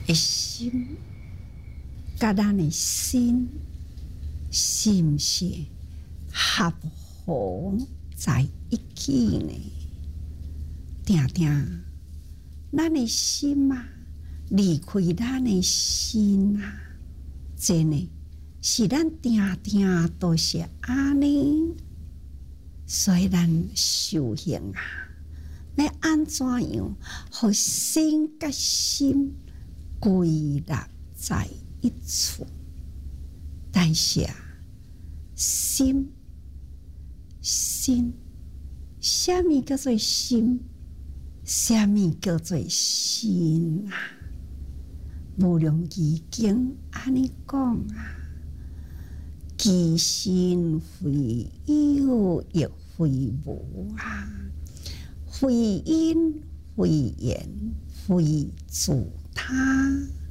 的心，甲咱的心，是毋是合乎在一起呢？定定，咱的心啊，离开咱的心啊，真的是咱定定都是安尼。所以咱修行啊，要安怎样，互心甲心归纳在一处？但是啊，心，什么叫做心？什么叫做心啊？无量义经安尼讲啊。其心非有，亦非无啊！非因，非缘，非自他。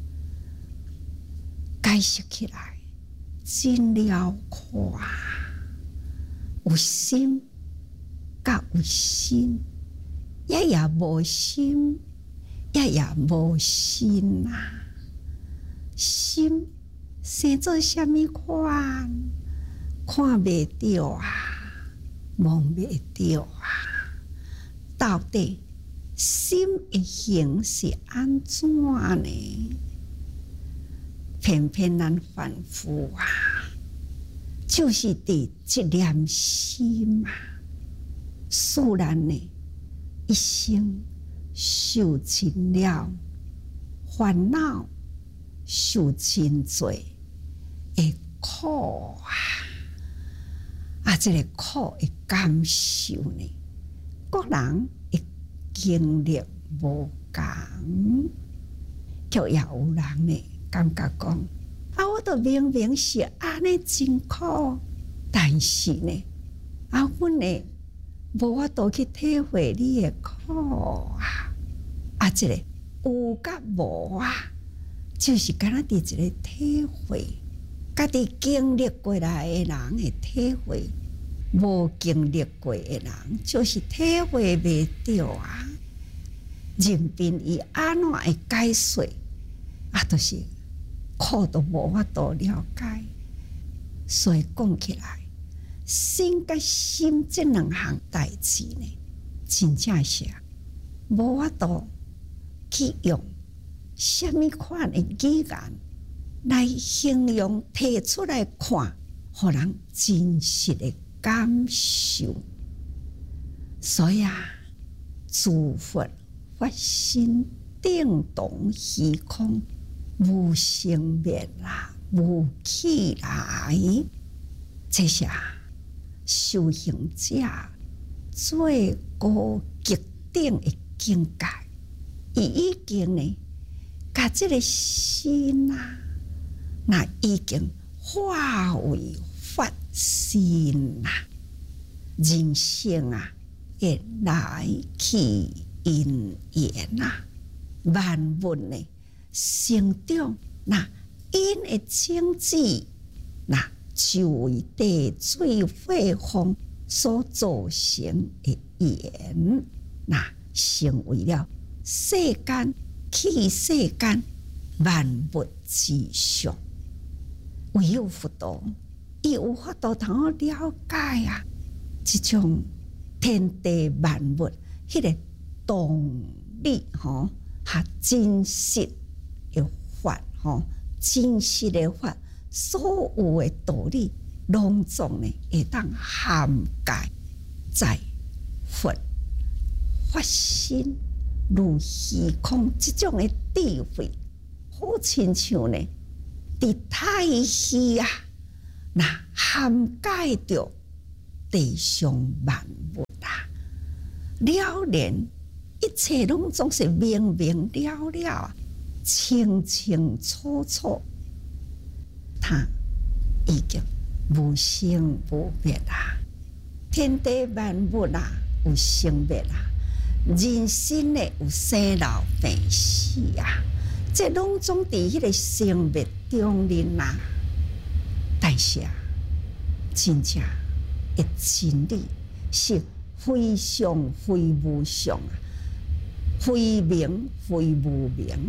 解释起来真辽阔啊！有心，甲有心，也无心，也无心啊！心。生做什么款？看袂着啊，摸袂着啊。到底心的形是安怎呢？偏偏咱凡夫啊，就是伫一念心啊，使咱呢一生受尽了烦恼，受尽罪。会苦啊！这个苦的感受呢，各人的经历无同，就也有人呢感觉讲啊，我都明明是安尼真苦，但是呢，啊，阮呢无法度去体会你的苦啊！啊，这个有甲无啊，就是敢若伫一个体会。家己经历过来的人会体会，无经历过的人就是体会袂到啊。任凭伊安怎会解说，啊，就是苦都无法度了解。所以讲起来，心甲心这两项代志呢，真正是无法度去用什么款的语言来形容提出来看，互人真实的感受。所以啊，诸佛发心定动虚空，无生灭啦，无起来。这是修行者最高极顶的境界。伊已经呢，把这个心啊，那已经化为法心啊，人生啊，的来去因缘啊，万物呢成长，那因的种子，那就为地水火风所造成的缘，那成为了世间去世间万物之上。唯有佛陀，伊有法度通好了解啊，这种天地万物迄个动力吼，和真实的法吼，真实的法，所有的道理，拢总呢会当涵盖在佛法心如虚空这种的智慧，好亲像呢。伫太虚啊，那涵盖着地上万物啊，了然一切拢总是明明了了啊，清清楚楚。它已经无生无灭啊，天地万物啊有生灭啊，人生呢有生老病死啊。这拢总伫迄个生灭中人啊，但是啊，真正的真理是非常非无常啊，非明非无明啊，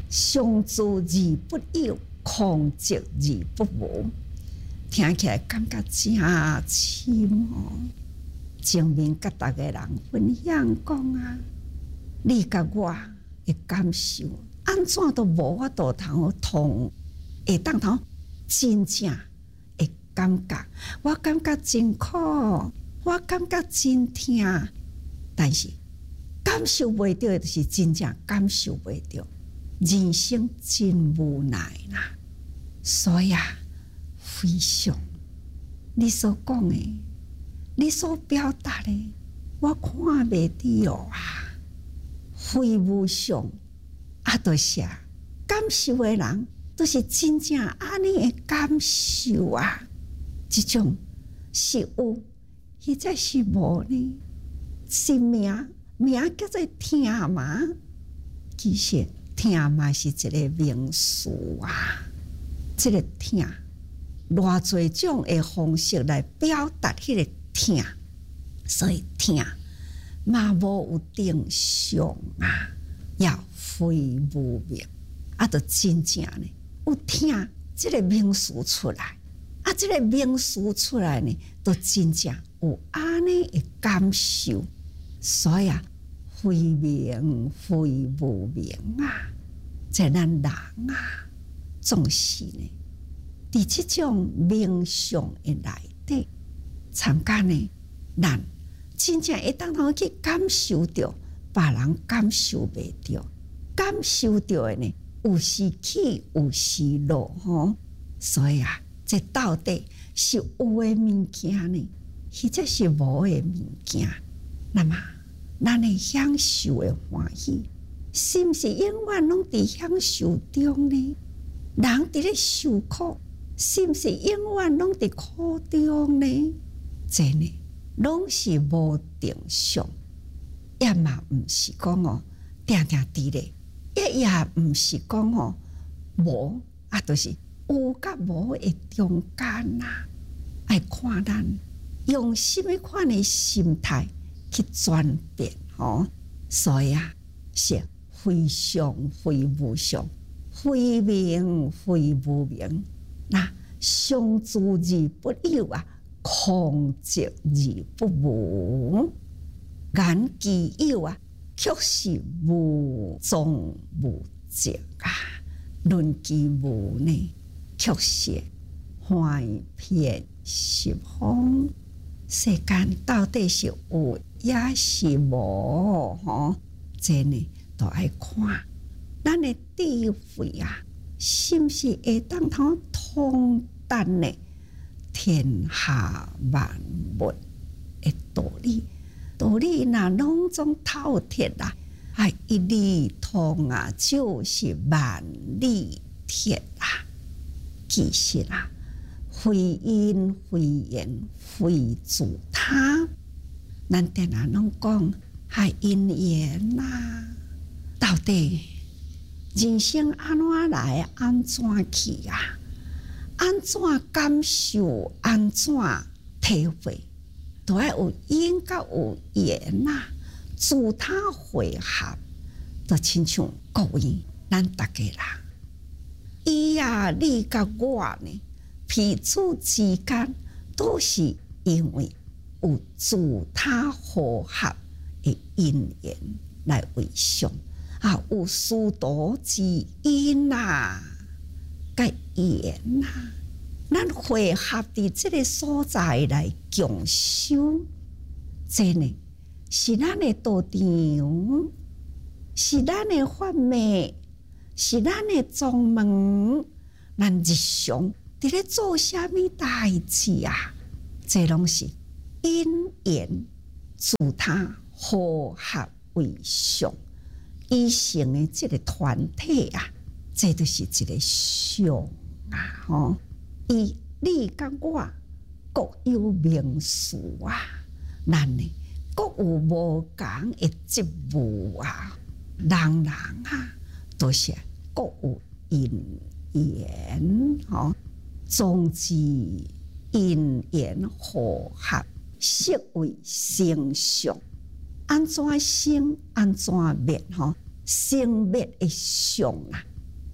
相助而不有，空寂而不无。听起来感觉真深哦。前面甲大家人分享讲啊，你甲我的感受，安怎都无法度通会当通真正的感觉。我感觉真苦，我感觉真痛，但是感受袂到的，就是真正感受袂到。人生真无奈啦，所以啊，非常你所讲的，你所表达的，我看袂到啊。非无常啊，就是感受的人，都是真正安尼的感受啊。这种是有，或者是无呢？是名叫做痛嘛？其实痛嘛是一个名词啊。这个痛，偌侪种的方式来表达迄个痛，所以痛嘛无有定常啊，也非无明啊，就真正呢有痛这个名词出来啊，这个名词出来呢，都真正有安尼的感受，所以啊，非明非无明啊，在咱人啊，总是呢，伫这种名相的内底，参加呢，咱真正会当通去感受到，别人感受袂到，感受到的呢，有时起，有时落吼。所以啊，这到底是有的物件呢，或者是无的物件？那么，咱的享受的欢喜，是不是永远拢伫享受中呢？人伫咧受苦，是不是永远拢伫苦中呢？这呢，拢是无定常，也嘛毋是讲哦，定定伫咧，也毋是讲哦，无啊，就是有甲无的中间呐。爱看咱用什么款的心态去转变哦。所以啊，是非常非无常，非明非无明。那相助而不有啊，空寂而不无。眼既有啊，却是无踪无迹啊。论其无呢，却是幻片十方。世间到底是有也是无吼？这呢都爱看咱的智慧啊，是不是会当通达呢天下万物的道理？道理若拢总透彻啦，啊，一理通啊，就是万理铁啊。其实啊，非因非缘非自他，咱定下拢讲系因缘啦。到底人生安怎来，安怎去啊？安怎感受，安怎体会，都要有因甲有缘呐。自他会合，就亲像各位咱大家啦。伊啊，你甲我呢，彼此之间都是因为有自他和合的因缘来为相啊，有殊途之因呐，甲缘呐，咱会合伫这个所在来共修，这呢是咱的道场，是咱的法脉。是咱的宗门，咱日常伫咧做啥物代志啊？这拢是因缘自他和合为相，以成的这个团体啊，这就是一个相啊！吼，伊你甲我各有名词啊，咱呢各有无同的职务啊，人啊。都是各有因缘，吼，总之因缘和合，实为成相。安怎生，安怎灭，吼，生灭的相啊，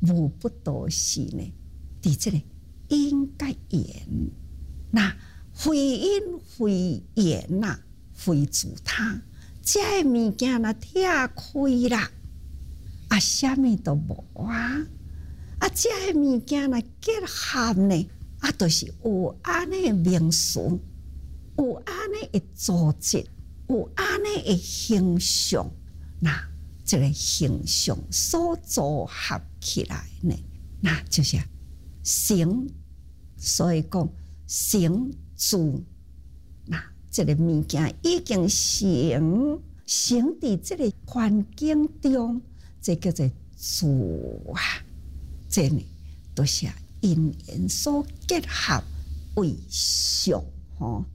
无不都是呢，伫这个因甲缘，那非因非缘呐，非自他，这物件若拆开啦，啊，啥物都无啊！啊，这物件若结合呢，啊，就是有安尼名词，有安尼的组织，有安尼的形象，那这个形象所组合起来呢，那就是成。所以讲成住，那这个物件已经成伫这个环境中，这叫做住啊。这呢都是因缘所结合为相，吼。